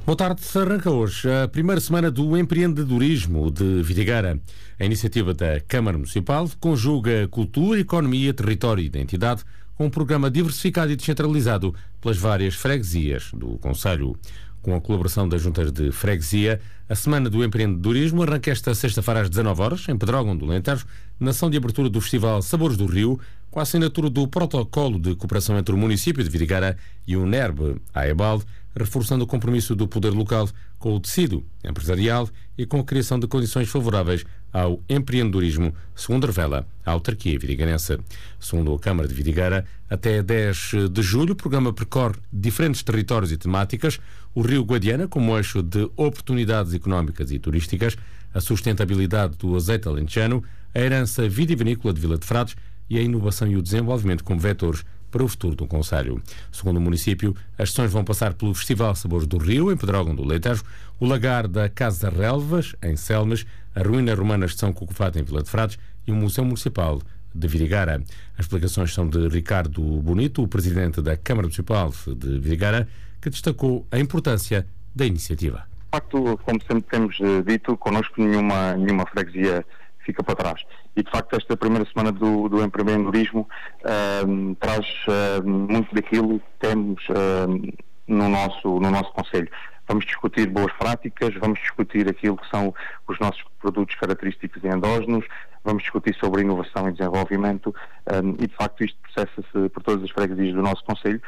Boa tarde. Arranca hoje a primeira semana do empreendedorismo de Vidigueira. A iniciativa da Câmara Municipal conjuga cultura, economia, território e identidade com um programa diversificado e descentralizado pelas várias freguesias do concelho. Com a colaboração das juntas de freguesia, a Semana do Empreendedorismo arranca esta sexta-feira às 19 horas, em Pedrógão do Alentejo, na ação de abertura do Festival Sabores do Rio, com a assinatura do protocolo de cooperação entre o município de Vidigueira e o NERB AEBAL, reforçando o compromisso do poder local com o tecido empresarial e com a criação de condições favoráveis ao empreendedorismo, segundo revela a autarquia vidigueirense. Segundo a Câmara de Vidigueira, até 10 de julho o programa percorre diferentes territórios e temáticas: o Rio Guadiana como eixo de oportunidades económicas e turísticas, a sustentabilidade do azeite alentejano, a herança vitivinícola de Vila de Frades e a inovação e o desenvolvimento como vetores para o futuro do concelho. Segundo o município, as sessões vão passar pelo Festival Sabores do Rio, em Pedrógão do Alentejo, o Lagar da Casa Relvas, em Selmes, a Ruína Romana de São Cucufate, em Vila de Frades, e o Museu Municipal de Vidigueira. As explicações são de Ricardo Bonito, o presidente da Câmara Municipal de Vidigueira, que destacou a importância da iniciativa. De facto, como sempre temos dito, connosco nenhuma freguesia fica para trás. E, de facto, esta primeira semana do empreendedorismo traz muito daquilo que temos no nosso concelho. Vamos discutir boas práticas, vamos discutir aquilo que são os nossos produtos característicos e endógenos, vamos discutir sobre inovação e desenvolvimento e, de facto, isto processa-se por todas as freguesias do nosso concelho.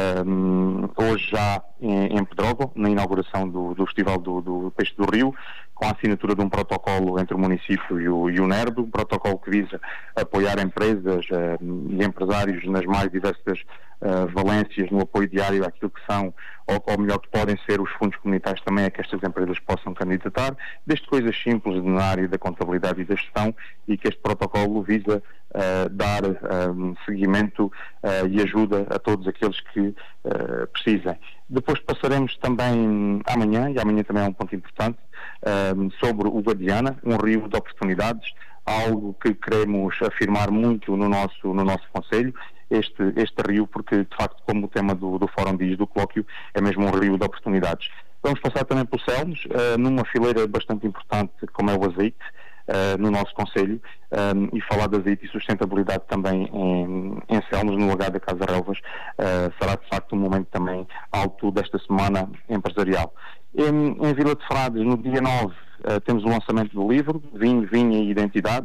Hoje já em Pedrógão, na inauguração do Festival do Peixe do Rio, com a assinatura de um protocolo entre o município e o NERB, um protocolo que visa apoiar empresas e empresários nas mais diversas valências no apoio diário àquilo que são, ou melhor, que podem ser os fundos comunitários também a que estas empresas possam candidatar, desde coisas simples na área da contabilidade e da gestão, e que este protocolo visa dar seguimento e ajuda a todos aqueles que precisem. Depois passaremos também amanhã, e amanhã também é um ponto importante, sobre o Guadiana, um rio de oportunidades, algo que queremos afirmar muito no nosso concelho, este rio, porque de facto, como o tema do fórum diz, do colóquio, é mesmo um rio de oportunidades. Vamos passar também por Selmes, numa fileira bastante importante como é o azeite, no nosso concelho, e falar de azeite e sustentabilidade também em Selmes, no Lagar da Casa Relvas, será de facto um momento também alto desta semana empresarial. Em Vila de Frades, no dia 9, temos o lançamento do livro Vinho, Vinha e Identidade,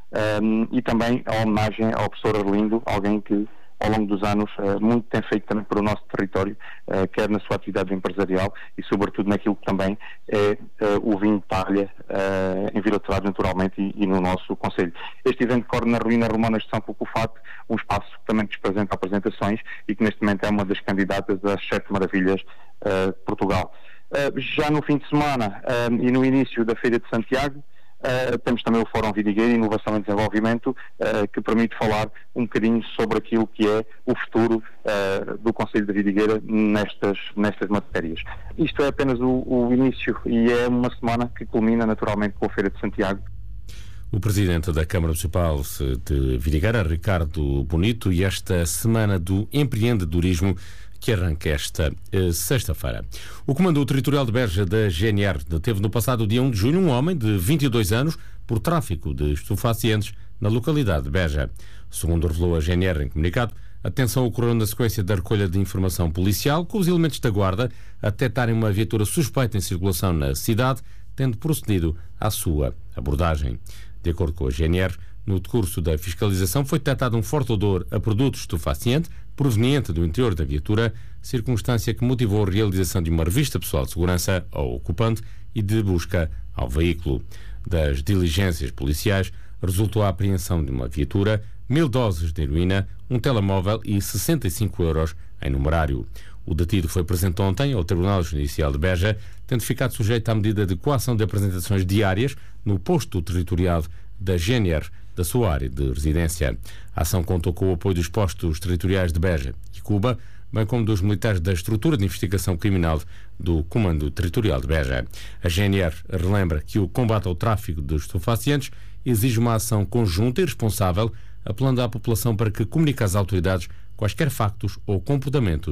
e também a homenagem ao professor Arlindo, alguém que ao longo dos anos muito tem feito também para o nosso território, quer na sua atividade empresarial e sobretudo naquilo que também é o vinho de talha em Vila de Frades naturalmente e no nosso concelho. Este evento decorre na Ruína Romana de São Cucufate, um espaço que também despresenta apresentações e que neste momento é uma das candidatas às 7 maravilhas de Portugal. Já no fim de semana e no início da Feira de Santiago, temos também o Fórum Vidigueira, Inovação e Desenvolvimento, que permite falar um bocadinho sobre aquilo que é o futuro do Concelho de Vidigueira nestas matérias. Isto é apenas o início e é uma semana que culmina naturalmente com a Feira de Santiago. O presidente da Câmara Municipal de Vidigueira, Ricardo Bonito, e esta Semana do Empreendedorismo que arranca esta sexta-feira. O Comando Territorial de Beja da GNR deteve no passado dia 1 de junho um homem de 22 anos por tráfico de estupefacientes na localidade de Beja. Segundo revelou a GNR em comunicado, a detenção ocorreu na sequência da recolha de informação policial, com os elementos da guarda a detectarem uma viatura suspeita em circulação na cidade, tendo procedido à sua abordagem. De acordo com a GNR, no decurso da fiscalização foi detectado um forte odor a produto estupefaciente proveniente do interior da viatura, circunstância que motivou a realização de uma revista pessoal de segurança ao ocupante e de busca ao veículo. Das diligências policiais resultou a apreensão de uma viatura, 1000 doses de heroína, um telemóvel e 65 euros em numerário. O detido foi presente ontem ao Tribunal Judicial de Beja, tendo ficado sujeito à medida de coação de apresentações diárias no posto territorial da GNR da sua área de residência. A ação contou com o apoio dos postos territoriais de Beja e Cuba, bem como dos militares da Estrutura de Investigação Criminal do Comando Territorial de Beja. A GNR relembra que o combate ao tráfico de estupefacientes exige uma ação conjunta e responsável, apelando à população para que comunique às autoridades quaisquer factos ou comportamentos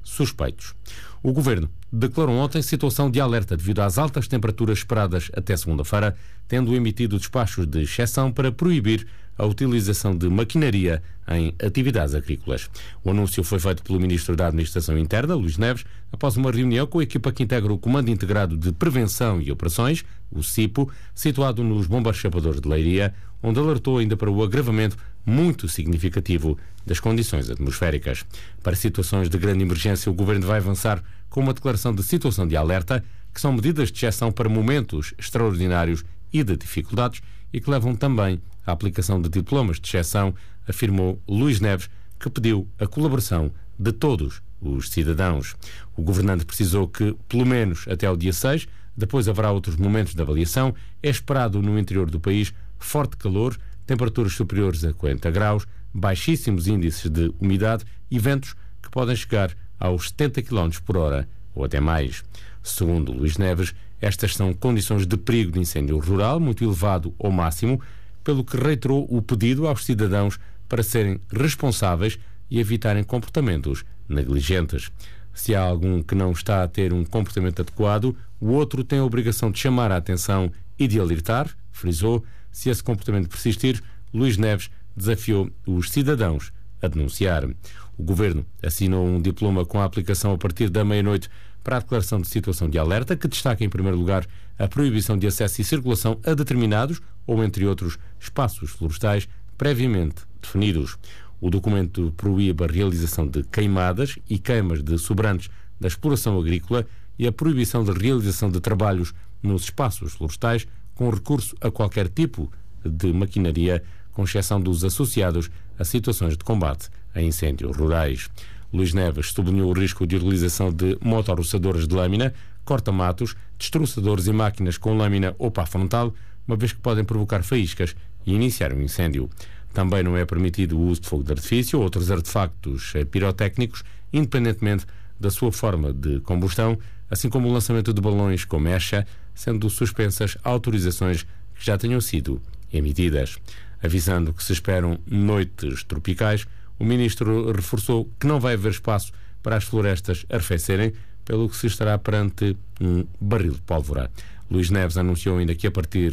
suspeitos. O Governo declarou ontem situação de alerta devido às altas temperaturas esperadas até segunda-feira, tendo emitido despachos de exceção para proibir a utilização de maquinaria em atividades agrícolas. O anúncio foi feito pelo Ministro da Administração Interna, Luís Neves, após uma reunião com a equipa que integra o Comando Integrado de Prevenção e Operações, o CIPO, situado nos Bombeiros Chapadores de Leiria, onde alertou ainda para o agravamento muito significativo das condições atmosféricas. Para situações de grande emergência, o Governo vai avançar com uma declaração de situação de alerta, que são medidas de exceção para momentos extraordinários e de dificuldades e que levam também à aplicação de diplomas de exceção, afirmou Luís Neves, que pediu a colaboração de todos os cidadãos. O governante precisou que, pelo menos até ao dia 6, depois haverá outros momentos de avaliação, é esperado no interior do país forte calor, temperaturas superiores a 40 graus, baixíssimos índices de umidade e ventos que podem chegar aos 70 km por hora ou até mais. Segundo Luís Neves, estas são condições de perigo de incêndio rural muito elevado ao máximo, pelo que reiterou o pedido aos cidadãos para serem responsáveis e evitarem comportamentos negligentes. Se há algum que não está a ter um comportamento adequado, o outro tem a obrigação de chamar a atenção e de alertar, frisou. Se esse comportamento persistir, Luís Neves desafiou os cidadãos a denunciar. O Governo assinou um diploma com a aplicação a partir da meia-noite para a declaração de situação de alerta, que destaca em primeiro lugar a proibição de acesso e circulação a determinados ou, entre outros, espaços florestais previamente definidos. O documento proíbe a realização de queimadas e queimas de sobrantes da exploração agrícola e a proibição de realização de trabalhos nos espaços florestais com recurso a qualquer tipo de maquinaria, com exceção dos associados a situações de combate a incêndios rurais. Luís Neves sublinhou o risco de utilização de motorroçadores de lâmina, corta-matos, destroçadores e máquinas com lâmina ou pá frontal, uma vez que podem provocar faíscas e iniciar um incêndio. Também não é permitido o uso de fogo de artifício ou outros artefactos pirotécnicos, independentemente da sua forma de combustão, assim como o lançamento de balões com mecha, sendo suspensas autorizações que já tenham sido emitidas. Avisando que se esperam noites tropicais, o Ministro reforçou que não vai haver espaço para as florestas arrefecerem, pelo que se estará perante um barril de pólvora. Luís Neves anunciou ainda que a partir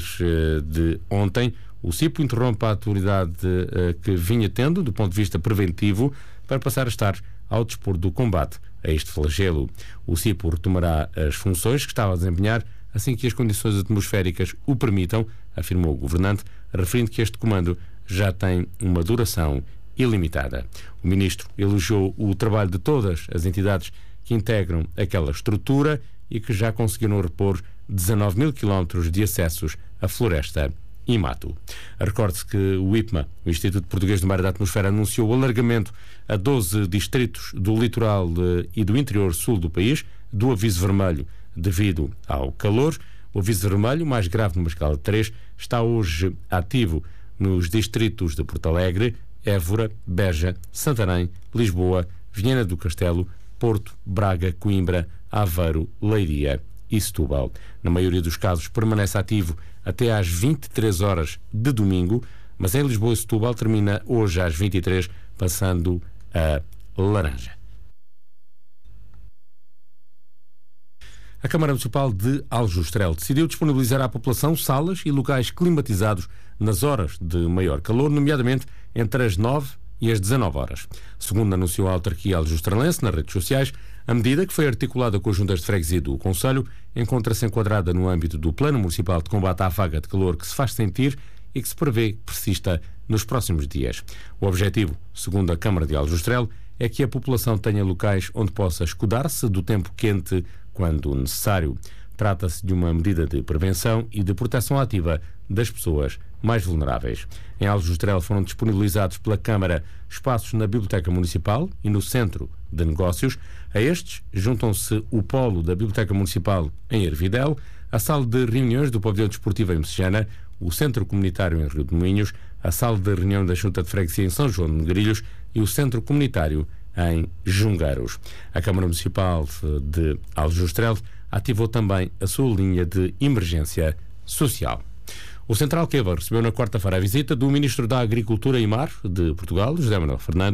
de ontem o CIPO interrompe a atividade que vinha tendo do ponto de vista preventivo para passar a estar ao dispor do combate a este flagelo. O CIPO retomará as funções que estava a desempenhar assim que as condições atmosféricas o permitam, afirmou o governante, referindo que este comando já tem uma duração ilimitada. O Ministro elogiou o trabalho de todas as entidades que integram aquela estrutura e que já conseguiram repor 19 mil quilómetros de acessos à floresta e mato. Recorde-se que o IPMA, o Instituto Português do Mar e da Atmosfera, anunciou o alargamento a 12 distritos do litoral e do interior sul do país do aviso vermelho devido ao calor. O aviso vermelho, mais grave numa escala de 3, está hoje ativo nos distritos de Porto Alegre, Évora, Beja, Santarém, Lisboa, Viana do Castelo, Porto, Braga, Coimbra, Aveiro, Leiria e Setúbal. Na maioria dos casos permanece ativo até às 23 horas de domingo, mas em Lisboa e Setúbal termina hoje às 23, passando a laranja. A Câmara Municipal de Aljustrel decidiu disponibilizar à população salas e locais climatizados nas horas de maior calor, nomeadamente entre as 9 e as 19 horas. Segundo anunciou a autarquia aljustrelense nas redes sociais, a medida, que foi articulada com as juntas de freguesia do Conselho, encontra-se enquadrada no âmbito do Plano Municipal de Combate à Vaga de Calor que se faz sentir e que se prevê que persista nos próximos dias. O objetivo, segundo a Câmara de Aljustrel, é que a população tenha locais onde possa escudar-se do tempo quente quando necessário. Trata-se de uma medida de prevenção e de proteção ativa das pessoas mais vulneráveis. Em Aljustrel foram disponibilizados pela Câmara espaços na Biblioteca Municipal e no Centro de Negócios. A estes juntam-se o Polo da Biblioteca Municipal em Ervidel, a Sala de Reuniões do Pavilhão Desportivo em Messejana, o Centro Comunitário em Rio de Moinhos, a Sala de Reunião da Junta de Freguesia em São João de Negrilhos e o Centro Comunitário em Jungueiros. A Câmara Municipal de Aljustrel ativou também a sua linha de emergência social. O Central Queva recebeu na quarta-feira a visita do Ministro da Agricultura e Mar de Portugal, José Manuel Fernandes,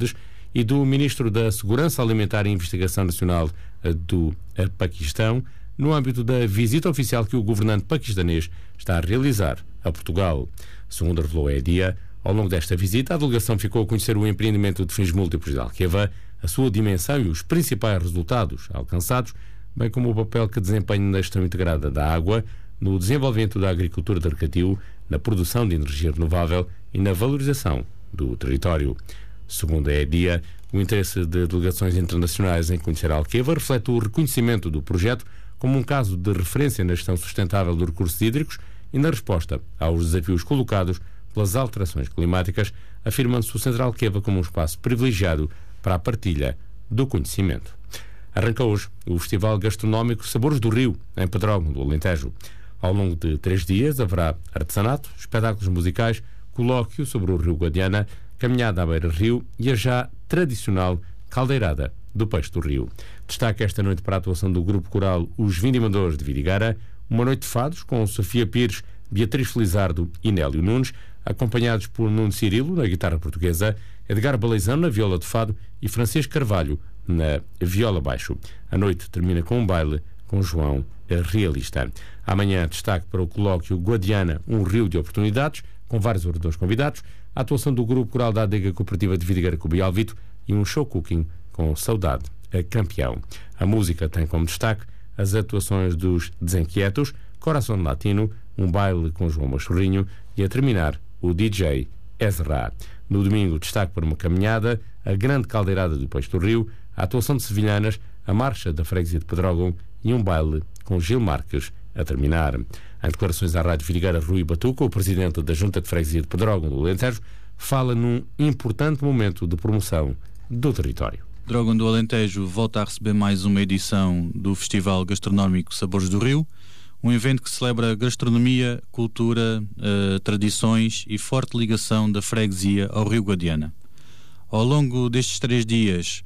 e do Ministro da Segurança Alimentar e Investigação Nacional do Paquistão, no âmbito da visita oficial que o governante paquistanês está a realizar a Portugal. Segundo revelou a EDIA, ao longo desta visita, a delegação ficou a conhecer o empreendimento de fins múltiplos de Alqueva, a sua dimensão e os principais resultados alcançados, bem como o papel que desempenha na gestão integrada da água, no desenvolvimento da agricultura de regatio, na produção de energia renovável e na valorização do território. Segundo a EDIA, o interesse de delegações internacionais em conhecer a Alqueva reflete o reconhecimento do projeto como um caso de referência na gestão sustentável dos recursos hídricos e na resposta aos desafios colocados pelas alterações climáticas, afirmando-se o Centro Alqueva como um espaço privilegiado para a partilha do conhecimento. Arranca hoje o Festival Gastronómico Sabores do Rio, em Pedrógão do Alentejo. Ao longo de 3 dias haverá artesanato, espetáculos musicais, colóquio sobre o Rio Guadiana, caminhada à beira-rio e a já tradicional caldeirada do Peixe do Rio. Destaca esta noite para a atuação do grupo coral Os Vindimadores de Virigara, uma noite de fados com Sofia Pires, Beatriz Felizardo e Nélio Nunes, acompanhados por Nuno Cirilo na guitarra portuguesa, Edgar Baleizão na viola de fado e Francisco Carvalho na viola baixo. A noite termina com um baile com João Realista. Amanhã destaque para o colóquio Guadiana, um rio de oportunidades, com vários oradores convidados, a atuação do grupo coral da Adega Cooperativa de Vidigueira Cubialvito e um show cooking com Saudade a Campeão. A música tem como destaque as atuações dos Desenquietos, Coração Latino, um baile com João Machorrinho e, a terminar, o DJ Ezra. No domingo, destaque para uma caminhada, a grande caldeirada do Peixe do Rio, a atuação de sevilhanas, a marcha da freguesia de Pedrógão e um baile com Gil Marques a terminar. Em declarações à Rádio Vidigueira, Rui Batuca, o presidente da Junta de Freguesia de Pedrógão do Alentejo, fala num importante momento de promoção do território. Pedrógão do Alentejo volta a receber mais uma edição do Festival Gastronómico Sabores do Rio, um evento que celebra gastronomia, cultura, tradições e forte ligação da freguesia ao Rio Guadiana. Ao longo destes 3 dias,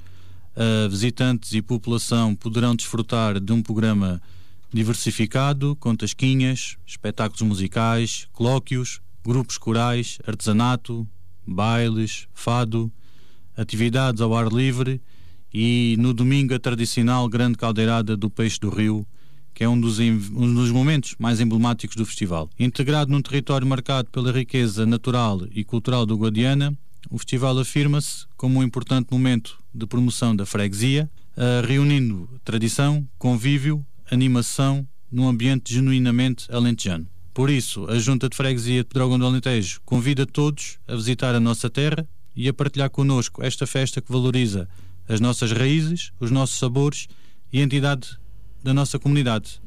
visitantes e população poderão desfrutar de um programa diversificado, com tasquinhas, espetáculos musicais, colóquios, grupos corais, artesanato, bailes, fado, atividades ao ar livre e no domingo a tradicional grande caldeirada do Peixe do Rio, que é um dos momentos mais emblemáticos do festival. Integrado num território marcado pela riqueza natural e cultural do Guadiana, o festival afirma-se como um importante momento de promoção da freguesia, reunindo tradição, convívio, animação num ambiente genuinamente alentejano. Por isso, a Junta de Freguesia de Pedrógão do Alentejo convida todos a visitar a nossa terra e a partilhar connosco esta festa que valoriza as nossas raízes, os nossos sabores e a entidade da nossa comunidade.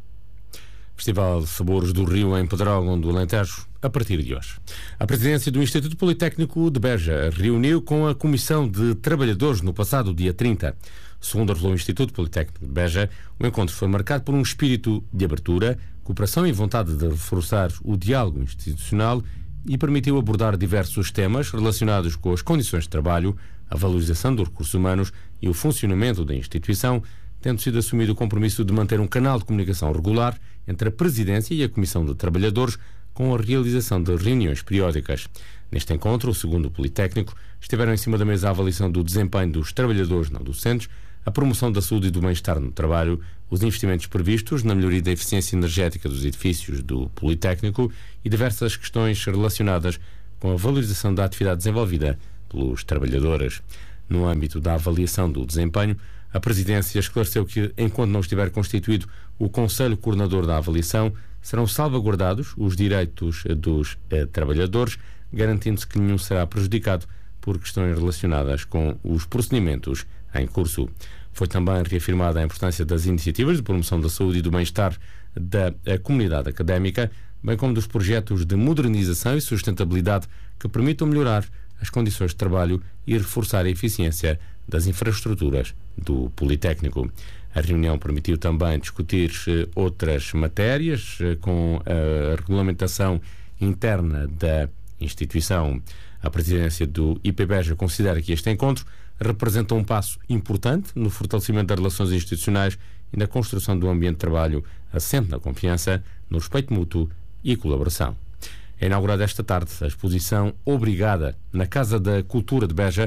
Festival Sabores do Rio em Pedrógão do Alentejo, a partir de hoje. A presidência do Instituto Politécnico de Beja reuniu com a Comissão de Trabalhadores no passado dia 30. Segundo revelou o Instituto Politécnico de Beja, o encontro foi marcado por um espírito de abertura, cooperação e vontade de reforçar o diálogo institucional e permitiu abordar diversos temas relacionados com as condições de trabalho, a valorização dos recursos humanos e o funcionamento da instituição, tendo sido assumido o compromisso de manter um canal de comunicação regular entre a Presidência e a Comissão de Trabalhadores, com a realização de reuniões periódicas. Neste encontro, segundo o Politécnico, estiveram em cima da mesa a avaliação do desempenho dos trabalhadores não docentes, a promoção da saúde e do bem-estar no trabalho, os investimentos previstos na melhoria da eficiência energética dos edifícios do Politécnico e diversas questões relacionadas com a valorização da atividade desenvolvida pelos trabalhadores. No âmbito da avaliação do desempenho, a Presidência esclareceu que, enquanto não estiver constituído o Conselho Coordenador da Avaliação, serão salvaguardados os direitos dos trabalhadores, garantindo-se que nenhum será prejudicado por questões relacionadas com os procedimentos em curso. Foi também reafirmada a importância das iniciativas de promoção da saúde e do bem-estar da comunidade académica, bem como dos projetos de modernização e sustentabilidade que permitam melhorar as condições de trabalho e reforçar a eficiência das infraestruturas do Politécnico. A reunião permitiu também discutir outras matérias com a regulamentação interna da instituição. A presidência do IPBEJA considera que este encontro representa um passo importante no fortalecimento das relações institucionais e na construção de um ambiente de trabalho assente na confiança, no respeito mútuo e colaboração. É inaugurada esta tarde a exposição Obrigada, na Casa da Cultura de Beja,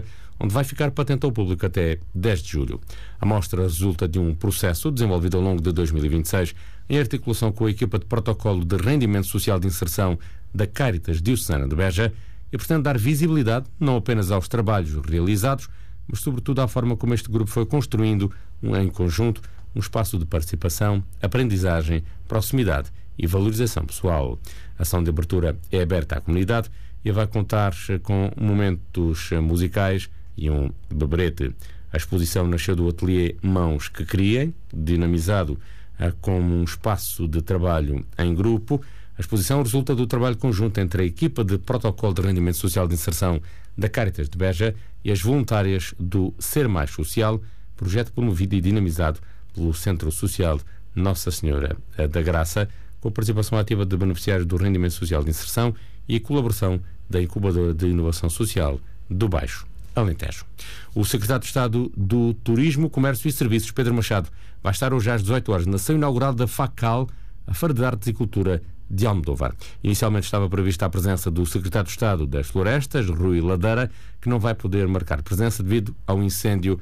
onde vai ficar patente ao público até 10 de julho. A mostra resulta de um processo desenvolvido ao longo de 2026 em articulação com a equipa de protocolo de rendimento social de inserção da Caritas Diocesana de Beja e pretende dar visibilidade não apenas aos trabalhos realizados, mas sobretudo à forma como este grupo foi construindo em conjunto um espaço de participação, aprendizagem, proximidade e valorização pessoal. A ação de abertura é aberta à comunidade e vai contar com momentos musicais e um beberete. A exposição nasceu do ateliê Mãos que Criem, dinamizado como um espaço de trabalho em grupo. A exposição resulta do trabalho conjunto entre a equipa de protocolo de rendimento social de inserção da Caritas de Beja e as voluntárias do Ser Mais Social, projeto promovido e dinamizado pelo Centro Social Nossa Senhora da Graça, com a participação ativa de beneficiários do rendimento social de inserção e a colaboração da Incubadora de Inovação Social do Baixo Alentejo. O Secretário de Estado do Turismo, Comércio e Serviços, Pedro Machado, vai estar hoje às 18 horas na sessão inaugural da FACAL, a Feira de Artes e Cultura de Almodóvar. Inicialmente estava prevista a presença do Secretário de Estado das Florestas, Rui Ladeira, que não vai poder marcar presença devido ao incêndio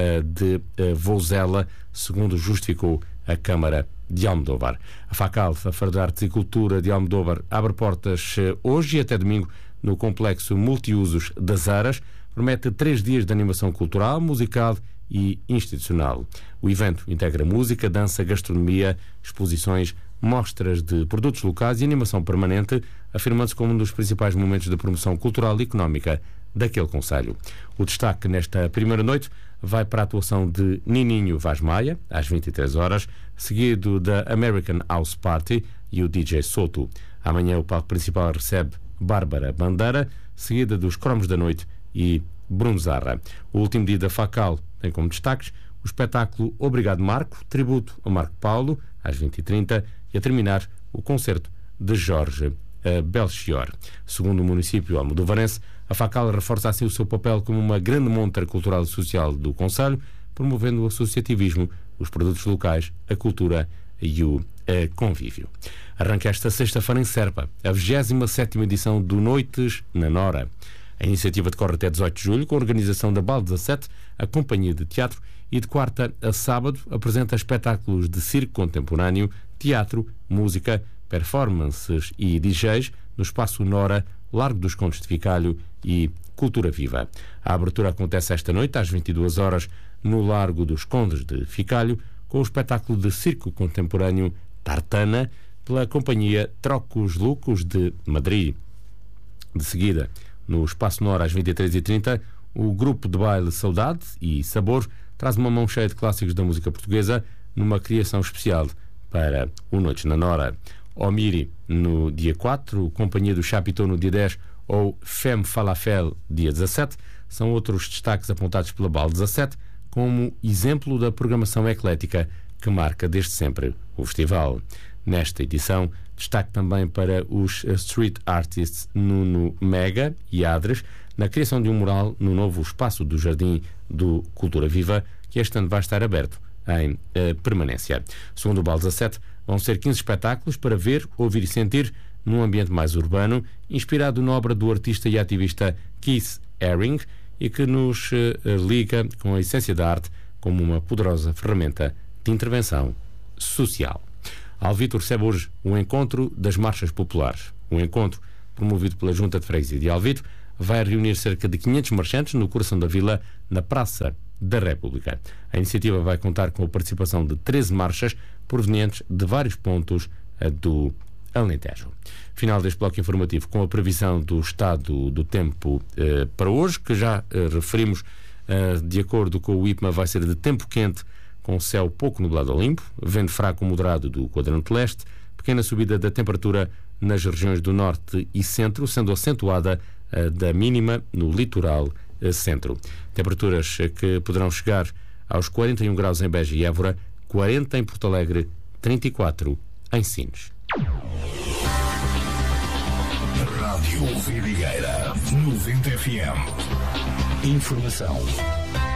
de Vouzela, segundo justificou a Câmara de Almodóvar. A FACAL, a Feira de Artes e Cultura de Almodóvar, abre portas hoje e até domingo no Complexo Multiusos das Aras. Promete 3 dias de animação cultural, musical e institucional. O evento integra música, dança, gastronomia, exposições, mostras de produtos locais e animação permanente, afirmando-se como um dos principais momentos de promoção cultural e económica daquele concelho. O destaque nesta primeira noite vai para a atuação de Nininho Vaz Maia, às 23 horas, seguido da American House Party e o DJ Soto. Amanhã o palco principal recebe Bárbara Bandeira, seguida dos Cromos da Noite e Bruno Zarra. O último dia da FACAL tem como destaques o espetáculo Obrigado Marco, tributo a Marco Paulo, às 20h30, e a terminar o concerto de Jorge Belchior. Segundo o município almodovarense, a FACAL reforça assim o seu papel como uma grande montra cultural e social do concelho, promovendo o associativismo, os produtos locais, a cultura e o convívio. Arranca esta sexta-feira em Serpa a 27ª edição do Noites na Nora. A iniciativa decorre até 18 de julho, com a organização da BAL 17, a Companhia de Teatro, e de quarta a sábado apresenta espetáculos de circo contemporâneo, teatro, música, performances e DJs no Espaço Nora, Largo dos Condes de Ficalho e Cultura Viva. A abertura acontece esta noite, às 22 horas, no Largo dos Condes de Ficalho, com o espetáculo de circo contemporâneo Tartana, pela Companhia Trocos Lucos de Madrid. De seguida, no Espaço Nora, às 23h30, o grupo de baile Saudade e Sabor traz uma mão cheia de clássicos da música portuguesa numa criação especial para o Noites na Nora. Omiri no dia 4, Companhia do Chapitão no dia 10 ou Femme Falafel dia 17 são outros destaques apontados pela BAL 17 como exemplo da programação eclética que marca desde sempre o festival. Nesta edição, destaque também para os street artists Nuno Mega e Adres na criação de um mural no novo espaço do Jardim do Cultura Viva, que este ano vai estar aberto em permanência. Segundo o BAL 17, vão ser 15 espetáculos para ver, ouvir e sentir num ambiente mais urbano, inspirado na obra do artista e ativista Keith Haring e que nos liga com a essência da arte como uma poderosa ferramenta de intervenção social. Alvito recebe hoje o Encontro das Marchas Populares. O encontro, promovido pela Junta de Freguesia de Alvito, vai reunir cerca de 500 marchantes no coração da vila, na Praça da República. A iniciativa vai contar com a participação de 13 marchas provenientes de vários pontos do Alentejo. Final deste bloco informativo com a previsão do estado do tempo para hoje, que já referimos, de acordo com o IPMA, vai ser de tempo quente, com céu pouco nublado ao limpo, vento fraco moderado do quadrante leste, pequena subida da temperatura nas regiões do norte e centro, sendo acentuada da mínima no litoral centro. Temperaturas que poderão chegar aos 41 graus em Beja e Évora, 40 em Porto Alegre, 34 em Sines. Rádio Vidigueira 90 FM. Informação